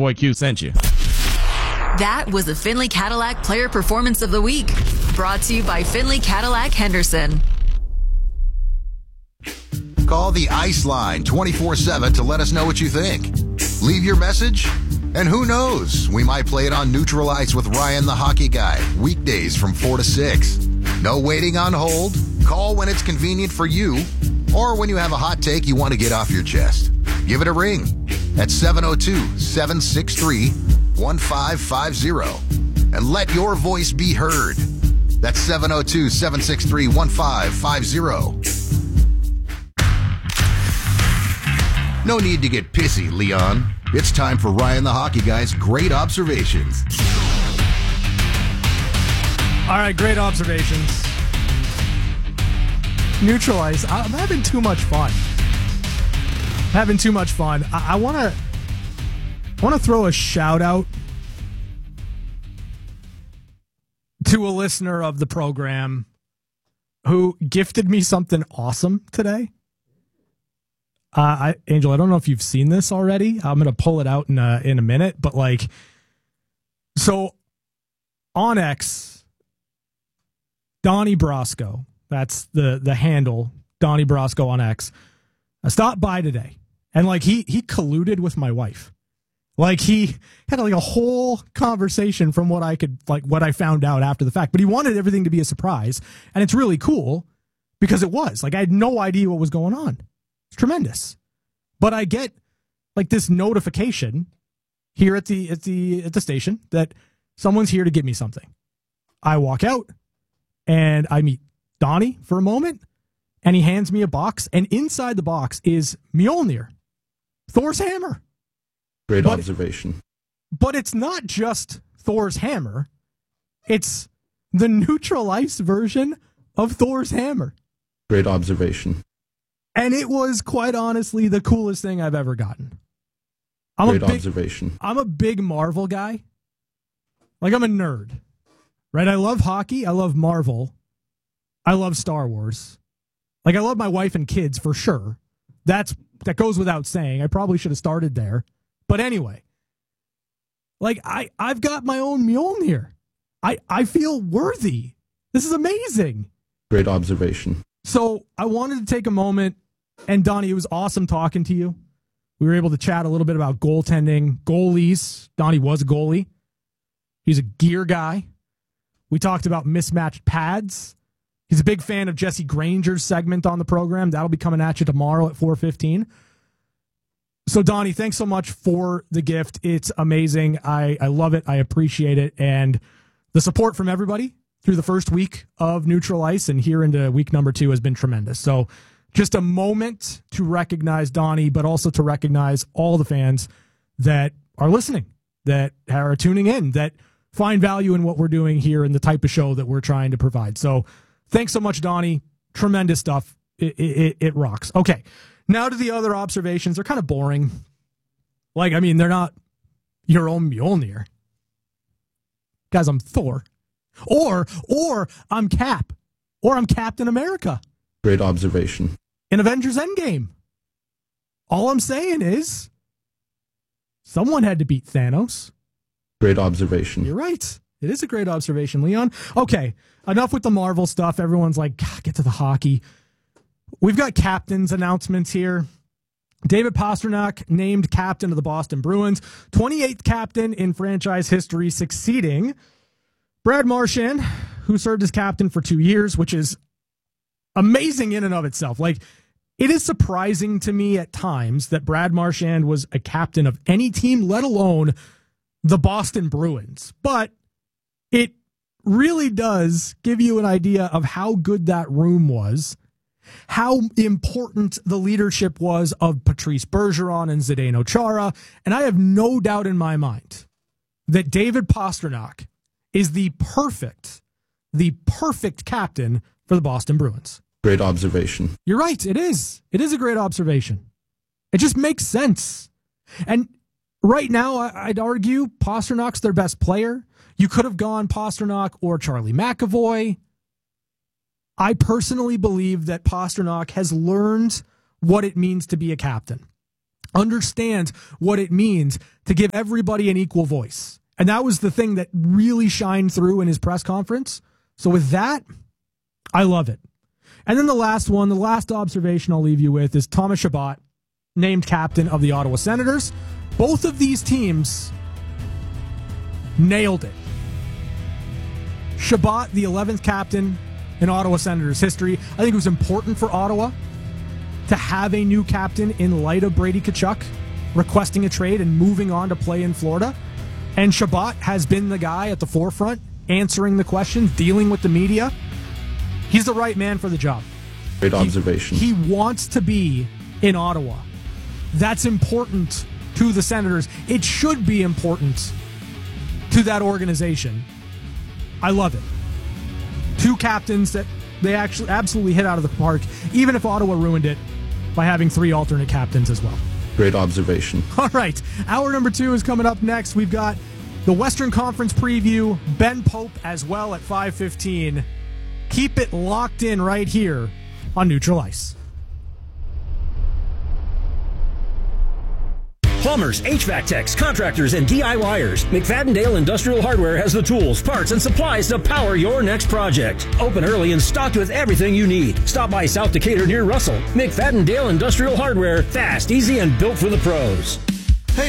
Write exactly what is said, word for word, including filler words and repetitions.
Boy Q sent you. That was the Finley Cadillac Player Performance of the Week. Brought to you by Finley Cadillac Henderson. Call the Ice Line twenty-four seven to let us know what you think. Leave your message, and who knows, we might play it on Neutral Ice with Ryan the Hockey Guy, weekdays from four to six. No waiting on hold. Call when it's convenient for you, or when you have a hot take you want to get off your chest. Give it a ring at seven oh two, seven six three, one five five zero and let your voice be heard. That's seven oh two, seven six three, one five five zero. No need to get pissy, Leon. It's time for Ryan the Hockey Guy's Great Observations. All right, great observations. Neutral Ice. I'm having too much fun. Having too much fun. I want to I want to throw a shout out to a listener of the program who gifted me something awesome today. Uh, I, Angel, I don't know if you've seen this already. I'm going to pull it out in a, in a minute, but like, so on X, Donnie Brasco, that's the, the handle, Donnie Brasco on X, I stopped by today, and like he, he colluded with my wife. Like he had like a whole conversation from what I could, like what I found out after the fact, but he wanted everything to be a surprise. And it's really cool because it was like, I had no idea what was going on. It's tremendous. But I get like this notification here at the at the at the station that someone's here to give me something. I walk out and I meet Donnie for a moment, and he hands me a box, and inside the box is Mjolnir, Thor's hammer. Great but, observation. But it's not just Thor's hammer. It's the Neutral Ice version of Thor's hammer. Great observation. And it was, quite honestly, the coolest thing I've ever gotten. I'm Great a big, observation. I'm a big Marvel guy. Like, I'm a nerd. Right? I love hockey. I love Marvel. I love Star Wars. Like, I love my wife and kids, for sure. That's That goes without saying. I probably should have started there. But anyway. Like, I, I've got my own Mjolnir. I, I feel worthy. This is amazing. Great observation. So I wanted to take a moment, and Donnie, it was awesome talking to you. We were able to chat a little bit about goaltending, goalies. Donnie was a goalie. He's a gear guy. We talked about mismatched pads. He's a big fan of Jesse Granger's segment on the program. That'll be coming at you tomorrow at four fifteen. So, Donnie, thanks so much for the gift. It's amazing. I, I love it. I appreciate it. And the support from everybody through the first week of Neutral Ice and here into week number two has been tremendous. So just a moment to recognize Donnie, but also to recognize all the fans that are listening, that are tuning in, that find value in what we're doing here and the type of show that we're trying to provide. So thanks so much, Donnie. Tremendous stuff. It, it, it rocks. Okay, now to the other observations. They're kind of boring. Like, I mean, they're not your own Mjolnir. Guys, I'm Thor. Or, or I'm Cap. Or I'm Captain America. Great observation. In Avengers Endgame. All I'm saying is, someone had to beat Thanos. Great observation. You're right. It is a great observation, Leon. Okay, enough with the Marvel stuff. Everyone's like, get to the hockey. We've got captains announcements here. David Pastrnak named captain of the Boston Bruins. twenty-eighth captain in franchise history, succeeding Brad Marchand, who served as captain for two years, which is amazing in and of itself. Like, it is surprising to me at times that Brad Marchand was a captain of any team, let alone the Boston Bruins. But it really does give you an idea of how good that room was, how important the leadership was of Patrice Bergeron and Zdeno Chara. And I have no doubt in my mind that David Pastrnak is the perfect, the perfect captain for the Boston Bruins. Great observation. You're right. It is. It is a great observation. It just makes sense. And right now, I'd argue Pasternak's their best player. You could have gone Pastrnak or Charlie McAvoy. I personally believe that Pastrnak has learned what it means to be a captain. understands what it means to give everybody an equal voice. And that was the thing that really shined through in his press conference. So with that, I love it. And then the last one, the last observation I'll leave you with is Thomas Chabot, named captain of the Ottawa Senators. Both of these teams nailed it. Chabot, the eleventh captain in Ottawa Senators history. I think it was important for Ottawa to have a new captain in light of Brady Tkachuk requesting a trade and moving on to play in Florida. And Chabot has been the guy at the forefront, answering the questions, dealing with the media. He's the right man for the job. Great observation. He, he wants to be in Ottawa. That's important to the Senators. It should be important to that organization. I love it. Two captains that they actually absolutely hit out of the park, even if Ottawa ruined it by having three alternate captains as well. Great observation. All right. Hour number two is coming up next. We've got the Western Conference preview, Ben Pope as well at five fifteen. Keep it locked in right here on Neutral Ice. Plumbers, H V A C techs, contractors, and DIYers. McFadden-Dale Industrial Hardware has the tools, parts, and supplies to power your next project. Open early and stocked with everything you need. Stop by South Decatur near Russell. McFadden-Dale Industrial Hardware. Fast, easy, and built for the pros.